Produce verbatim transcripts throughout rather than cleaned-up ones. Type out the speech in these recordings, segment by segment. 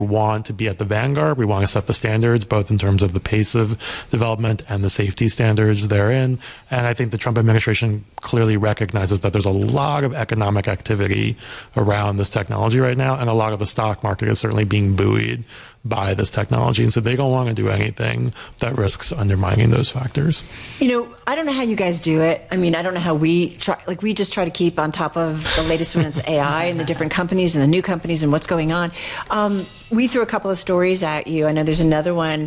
want to be at the vanguard. We want to set the standards, both in terms of the pace of development and the safety standards therein. And I think the Trump administration clearly recognizes that there's a lot of economic activity around this technology right now, and a lot of the stock market is certainly being buoyed by this technology. And so they don't want to do anything that risks undermining those factors. You know, I don't know how you guys do it. I mean, I don't know how we try, like we just try to keep on top of the latest when it's A I and the different companies and the new companies and what's going on. Um, we threw a couple of stories at you. I know there's another one.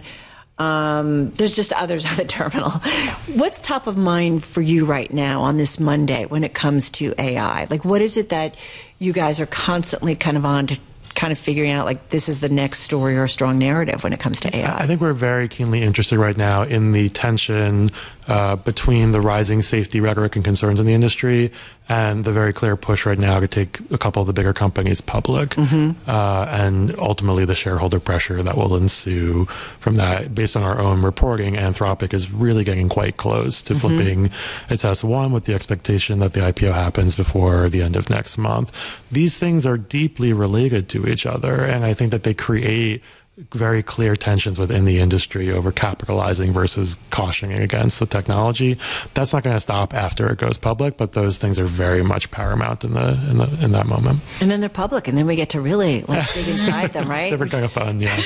Um, there's just others on the terminal. What's top of mind for you right now on this Monday when it comes to A I? Like, what is it that you guys are constantly kind of on to kind of figuring out, like, this is the next story or strong narrative when it comes to A I? I think we're very keenly interested right now in the tension uh, between the rising safety rhetoric and concerns in the industry and the very clear push right now to take a couple of the bigger companies public, mm-hmm. uh, and ultimately the shareholder pressure that will ensue from that. Based on our own reporting, Anthropic is really getting quite close to mm-hmm. flipping its S one with the expectation that the I P O happens before the end of next month. These things are deeply related to each other, and I think that they create very clear tensions within the industry over capitalizing versus cautioning against the technology. That's not going to stop after it goes public, but those things are very much paramount in the in the in that moment. And then they're public, and then we get to really like dig inside them, right? Different kind of fun, yeah.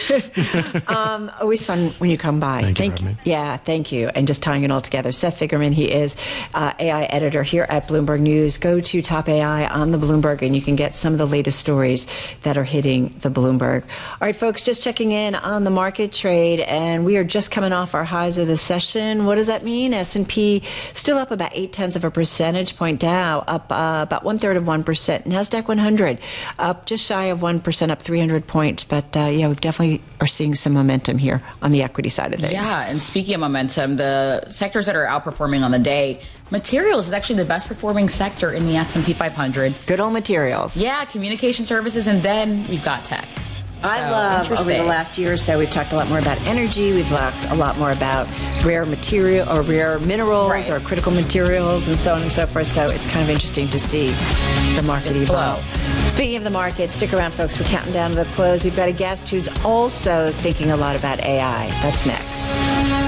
um, always fun when you come by. Thank, thank you. you. Yeah, thank you. And just tying it all together. Seth Figerman, he is uh, A I editor here at Bloomberg News. Go to Top A I on the Bloomberg, and you can get some of the latest stories that are hitting the Bloomberg. All right, folks, just checking in on the market trade, and we are just coming off our highs of the session. What does that mean? S and P still up about eight tenths of a percentage point. Dow up uh, about one third of one percent. NASDAQ one hundred up just shy of one percent, up three hundred points. But uh, yeah, we definitely are seeing some momentum here on the equity side of things. Yeah, and speaking of momentum, the sectors that are outperforming on the day, materials is actually the best performing sector in the S and P five hundred. Good old materials. Yeah, communication services, and then we've got tech. I So, love, over the last year or so, we've talked a lot more about energy. We've talked a lot more about rare material or rare minerals Right. or critical materials and so on and so forth. So it's kind of interesting to see the market evolve. Speaking of the market, stick around, folks. We're counting down to the close. We've got a guest who's also thinking a lot about A I. That's next.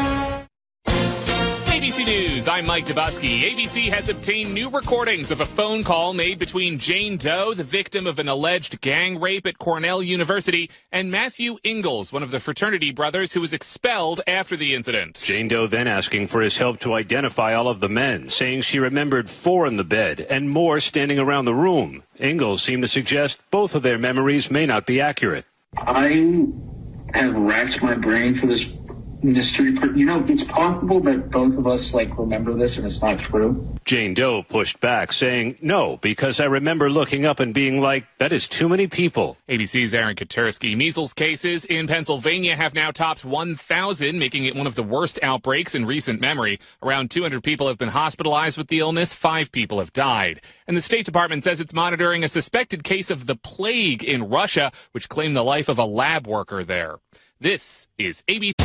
A B C News, I'm Mike Dubusky. A B C has obtained new recordings of a phone call made between Jane Doe, the victim of an alleged gang rape at Cornell University, and Matthew Ingalls, one of the fraternity brothers who was expelled after the incident. Jane Doe then asking for his help to identify all of the men, saying she remembered four in the bed and more standing around the room. Ingalls seemed to suggest both of their memories may not be accurate. I have racked my brain for this mystery. You know, it's possible that both of us, like, remember this and it's not true. Jane Doe pushed back, saying, no, because I remember looking up and being like, that is too many people. A B C's Aaron Katersky. Measles cases in Pennsylvania have now topped one thousand, making it one of the worst outbreaks in recent memory. Around two hundred people have been hospitalized with the illness. Five people have died. And the State Department says it's monitoring a suspected case of the plague in Russia, which claimed the life of a lab worker there. This is A B C.